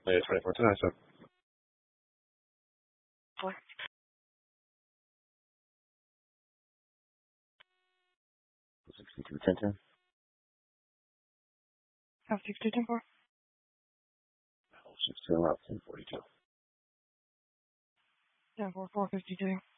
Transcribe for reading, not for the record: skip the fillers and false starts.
Yeah, 24 tonight, so. 4. 62, 10, 10. 62, 10, 4. 16, 10, 42. 10, 4, 452.